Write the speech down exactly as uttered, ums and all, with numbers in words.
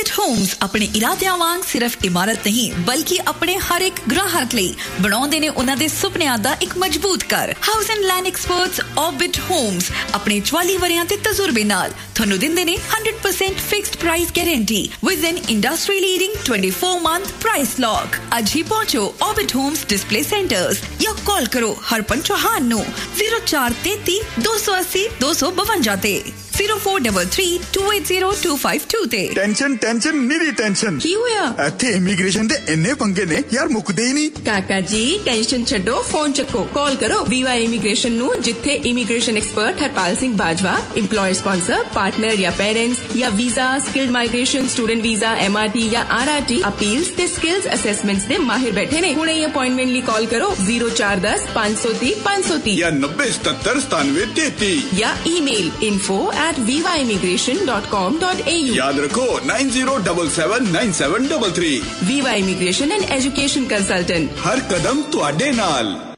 Orbit Holmes अपने इरादियां वांग सिर्फ इमारत नहीं बल्कि अपने हर एक ग्राहक ਲਈ ਬਣਾਉਂਦੇ ਨੇ ਉਹਨਾਂ ਦੇ ਸੁਪਨਿਆਂ ਦਾ ਇੱਕ ਮਜ਼ਬੂਤ ਘਰ। House and land experts orbit Holmes ਆਪਣੇ ਚੁਆਲੀ ਵਰਿਆਂ ਦੇ ਤਜਰਬੇ ਨਾਲ ਤੁਹਾਨੂੰ ਦਿੰਦੇ ਨੇ one hundred percent fixed price guarantee with N industry leading twenty-four month price lock. ਅੱਜ ਹੀ ਪਹੁੰਚੋ ऑर्बिट होम्स डिस्प्ले सेंटर्स या कॉल करो हरपन Chauhan no zero four three three two eight zero two two five ते zero four three three two eight zero two five two ਤੇ। Tension tension ਨਿਰੀ tension ਕੀ ਹੋਇਆ? ਇੱਥੇ immigration ਦੇ ਇੰਨੇ ਪੰਗੇ ਨੇ ਯਾਰ, ਮੁੱਕਦੇ ਹੀ ਨਹੀਂ। ਕਾਕਾ ਜੀ ਟੈਨਸ਼ਨ ਛੱਡੋ, ਫੋਨ ਚੱਕੋ, ਕਾਲ ਕਰੋ ਵੀਵਾ ਇਮੀਗ੍ਰੇਸ਼ਨ ਨੂੰ, ਜਿੱਥੇ immigration expert Harpal Singh Bajwa employer sponsor partner ਜਾਂ ਪੇਰੈਂਟਸ ਜਾਂ visa skilled migration student visa MRT ਜਾਂ ਆਰਆਰਟੀ ਅਪੀਲਸ ਤੇ ਸਕਿਲਸ ਅਸੈਸਮੈਂਟਸ ਦੇ ਮਾਹਿਰ ਬੈਠੇ ਨੇ। ਹੁਣੇ ਹੀ ਅਪਾਇੰਟਮੈਂਟ ਲਈ ਕਾਲ ਕਰੋ zero four one zero five zero three five zero three ਜਾਂ ninety seventy-seven ninety-nine thirty ਜਾਂ email info at viva immigration dot com dot a u। याद रखो nine zero seven seven nine seven three three। Viva Immigration and Education Consultant, हर कदम तुहाडे नाल।